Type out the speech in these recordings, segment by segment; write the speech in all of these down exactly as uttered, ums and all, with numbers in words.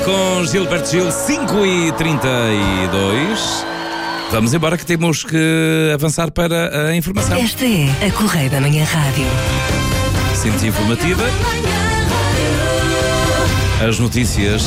Com Gilberto Gil, cinco e trinta e dois. Vamos embora que temos que avançar para a informação. Esta é a Correia da Manhã Rádio. Síntese informativa. As notícias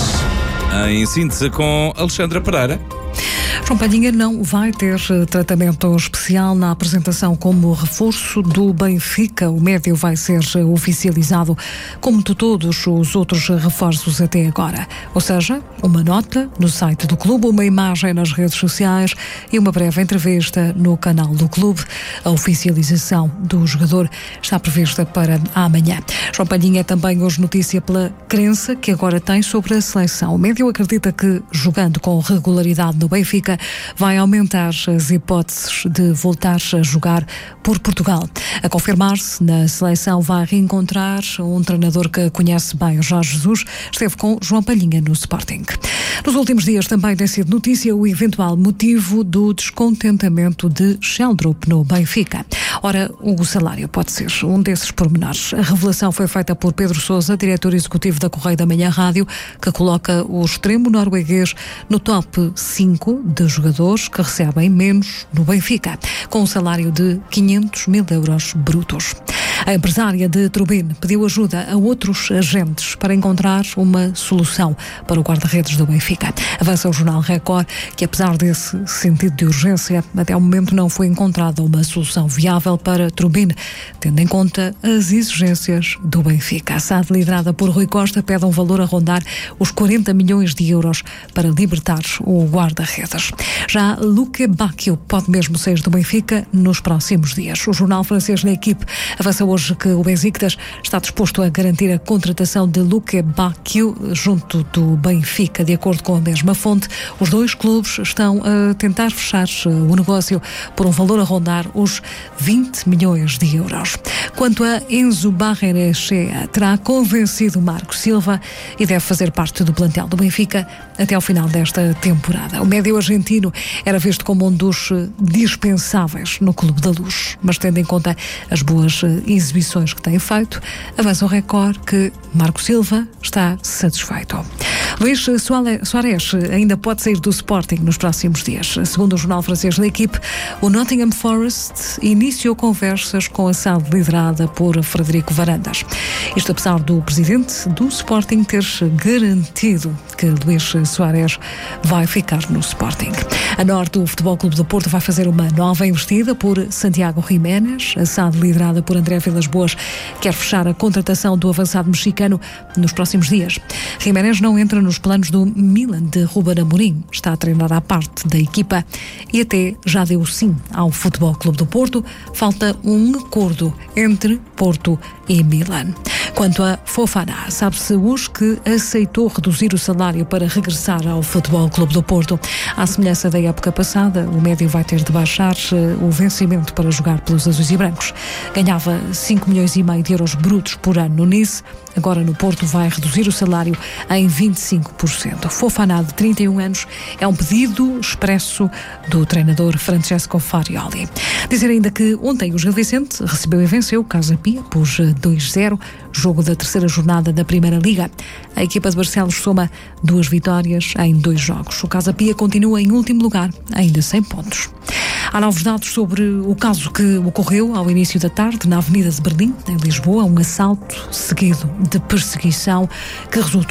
em síntese com Alexandra Pereira. João Palhinha não vai ter tratamento especial na apresentação como reforço do Benfica. O médio vai ser oficializado como de todos os outros reforços até agora. Ou seja, uma nota no site do clube, uma imagem nas redes sociais e uma breve entrevista no canal do clube. A oficialização do jogador está prevista para amanhã. João Palhinha é também hoje notícia pela crença que agora tem sobre a seleção. O médio acredita que, jogando com regularidade no Benfica, vai aumentar as hipóteses de voltar a jogar por Portugal. A confirmar-se, na seleção vai reencontrar um treinador que conhece bem, Jorge Jesus, esteve com João Palhinha no Sporting. Nos últimos dias também tem sido notícia o eventual motivo do descontentamento de Sheldrup no Benfica. Ora, o salário pode ser um desses pormenores. A revelação foi feita por Pedro Sousa, diretor executivo da Correia da Manhã Rádio, que coloca o extremo norueguês no top cinco de jogadores que recebem menos no Benfica, com um salário de quinhentos mil euros brutos. A empresária de Trubin pediu ajuda a outros agentes para encontrar uma solução para o guarda-redes do Benfica. Avança o jornal Record que, apesar desse sentido de urgência, até o momento não foi encontrada uma solução viável para Trubin, tendo em conta as exigências do Benfica. A S A D, liderada por Rui Costa, pede um valor a rondar os quarenta milhões de euros para libertar o guarda-redes. Já Luque Bacchio pode mesmo sair do Benfica nos próximos dias. O jornal francês L'Équipe avança hoje que o Besiktas está disposto a garantir a contratação de Luque Bacchio junto do Benfica. De acordo com a mesma fonte, os dois clubes estão a tentar fechar o negócio por um valor a rondar os vinte milhões de euros. Quanto a Enzo Barrenechea, terá convencido Marco Silva e deve fazer parte do plantel do Benfica até ao final desta temporada. O médio argentino era visto como um dos dispensáveis no Clube da Luz, mas tendo em conta as boas exibições que tem feito, avança o recorde que Marco Silva está satisfeito. Luís Soares ainda pode sair do Sporting nos próximos dias. Segundo o jornal francês L'Équipe, o Nottingham Forest iniciou conversas com a S A D liderada por Frederico Varandas. Isto apesar do presidente do Sporting ter garantido que Luís Soares vai ficar no Sporting. A norte, o Futebol Clube do Porto vai fazer uma nova investida por Santiago Jiménez. A S A D, liderada por André Vilas-Boas, quer fechar a contratação do avançado mexicano nos próximos dias. Jiménez não entra nos planos do Milan de Ruben Amorim. Está a treinar à parte da equipa e até já deu sim ao Futebol Clube do Porto. Falta um acordo entre Porto e Milan. Quanto a Fofana, sabe-se hoje que aceitou reduzir o salário para regressar ao Futebol Clube do Porto. À semelhança da época passada, o médio vai ter de baixar o vencimento para jogar pelos azuis e brancos. Ganhava cinco milhões e meio de euros brutos por ano no Nice. Agora no Porto vai reduzir o salário em vinte e cinco por cento. Fofana, de trinta e um anos, é um pedido expresso do treinador Francesco Farioli. Dizer ainda que ontem o Gil Vicente recebeu e venceu o Casa Pia por dois a zero, jogo da terceira jornada da Primeira Liga. A equipa de Barcelos soma duas vitórias em dois jogos. O Casa Pia continua em último lugar, ainda sem pontos. Há novos dados sobre o caso que ocorreu ao início da tarde na Avenida de Berlim, em Lisboa, um assalto seguido de perseguição que resultou